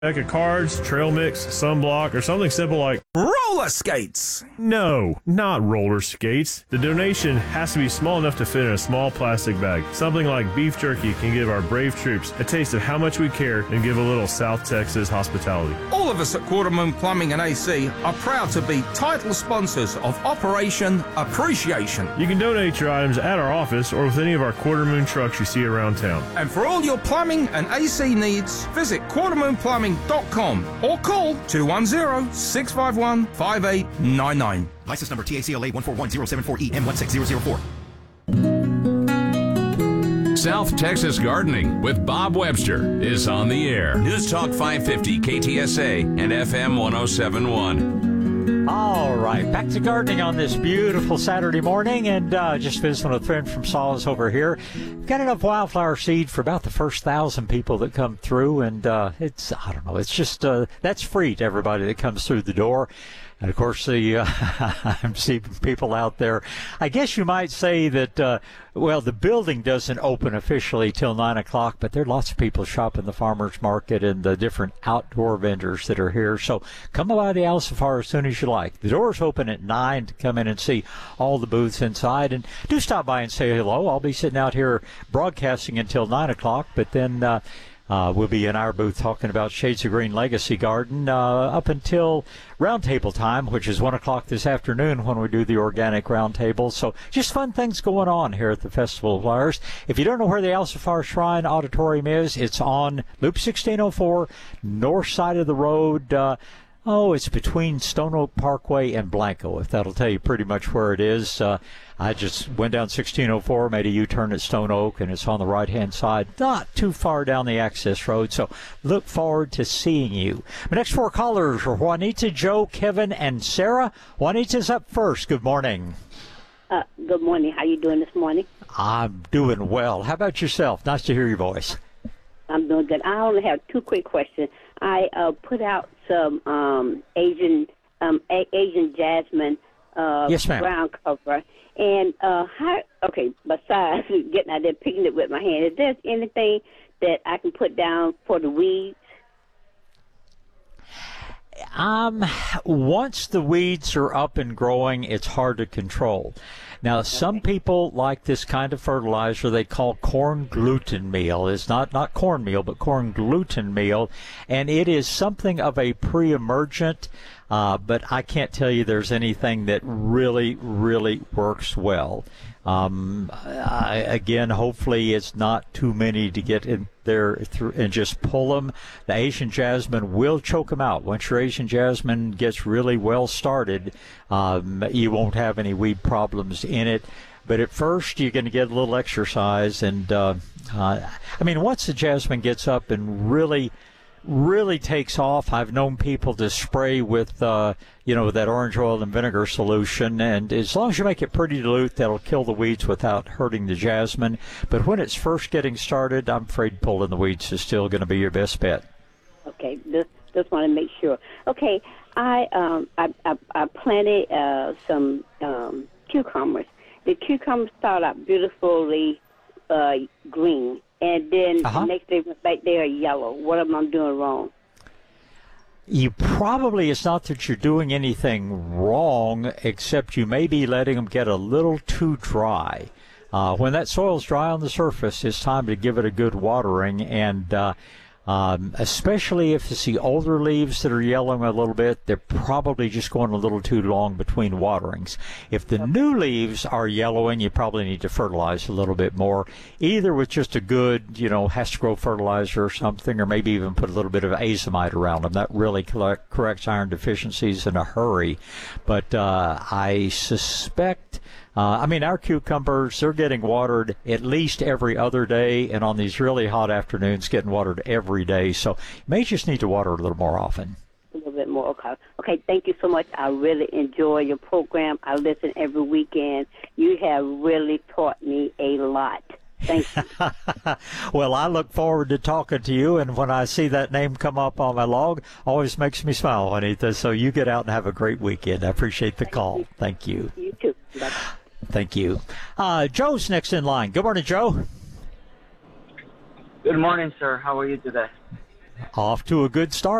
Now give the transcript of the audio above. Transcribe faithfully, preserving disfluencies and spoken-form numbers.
Deck of cards, trail mix, sunblock, or something simple like roller skates. No, not roller skates. The donation has to be small enough to fit in a small plastic bag. Something like beef jerky can give our brave troops a taste of how much we care and give a little South Texas hospitality. All of us at Quarter Moon Plumbing and A C are proud to be title sponsors of Operation Appreciation. You can donate your items at our office or with any of our Quarter Moon trucks you see around town. And for all your plumbing and A C needs, visit quarter moon plumbing dot com or call two one zero, six five one, five eight nine nine. License number T A C L A one four one zero seven four E M one six zero zero four. South Texas Gardening with Bob Webster is on the air. News Talk five fifty K T S A and F M one oh seven point one. All right, back to gardening on this beautiful Saturday morning, and uh, just visiting with a friend from Solace over here. We've got enough wildflower seed for about the first thousand people that come through, and uh, it's, I don't know, it's just, uh, that's free to everybody that comes through the door. And, of course, the, uh, I'm seeing people out there. I guess you might say that, uh, well, the building doesn't open officially till nine o'clock, but there are lots of people shopping the farmers market and the different outdoor vendors that are here. So come by the Alciphar as soon as you like. The doors open at nine to come in and see all the booths inside. And do stop by and say hello. I'll be sitting out here broadcasting until nine o'clock, but then uh, Uh, we'll be in our booth talking about Shades of Green Legacy Garden uh, up until roundtable time, which is one o'clock this afternoon when we do the organic roundtable. So just fun things going on here at the Festival of Flowers. If you don't know where the Alciphar Shrine Auditorium is, it's on Loop sixteen oh four, north side of the road. Uh, oh, it's between Stone Oak Parkway and Blanco, if that'll tell you pretty much where it is. Uh, I just went down sixteen oh four, made a U-turn at Stone Oak, and it's on the right-hand side, not too far down the access road, so look forward to seeing you. My next four callers are Juanita, Joe, Kevin, and Sarah. Juanita's up first. Good morning. Uh, good morning. How you doing this morning? I'm doing well. How about yourself? Nice to hear your voice. I'm doing good. I only have two quick questions. I uh, put out some um, Asian um, A- Asian jasmine uh, yes, ma'am. ground cover. And, uh, how, okay, besides getting out there picking it with my hand, is there anything that I can put down for the weeds? Um, once the weeds are up and growing, it's hard to control. Now, some people like this kind of fertilizer they call corn gluten meal. It's not, not cornmeal, but corn gluten meal, and it is something of a pre-emergent, uh, but I can't tell you there's anything that really, really works well. Um, I, again, hopefully it's not too many to get in there through and just pull them. The Asian jasmine will choke them out. Once your Asian jasmine gets really well started, um, you won't have any weed problems in it. But at first, you're going to get a little exercise. And, uh, uh, I mean, once the jasmine gets up and really really takes off, I've known people to spray with, uh, you know, that orange oil and vinegar solution, and as long as you make it pretty dilute, that'll kill the weeds without hurting the jasmine. But when it's first getting started, I'm afraid pulling the weeds is still going to be your best bet. Okay, just just want to make sure. Okay, I um I I, I planted uh, some um, cucumbers. The cucumbers start out beautifully uh, green. And then uh-huh. the next day, back they are yellow. What am I doing wrong? You probably, it's not that you're doing anything wrong, except you may be letting them get a little too dry. Uh, when that soil's dry on the surface, it's time to give it a good watering, and uh, um, especially if it's the older leaves that are yellowing a little bit, they're probably just going a little too long between waterings. If the new leaves are yellowing, you probably need to fertilize a little bit more, either with just a good, you know, has to grow fertilizer or something, or maybe even put a little bit of azomite around them. That really collect, corrects iron deficiencies in a hurry. But uh, I suspect... Uh, I mean, our cucumbers, they're getting watered at least every other day, and on these really hot afternoons, getting watered every day. So you may just need to water a little more often. A little bit more, okay. Okay, thank you so much. I really enjoy your program. I listen every weekend. You have really taught me a lot. Thank you. Well, I look forward to talking to you, and when I see that name come up on my log, always makes me smile, Juanita. So you get out and have a great weekend. I appreciate the call. Thank you. You too. Bye-bye. Thank you. Uh, Joe's next in line. Good morning, Joe. Good morning, sir. How are you today? Off to a good start.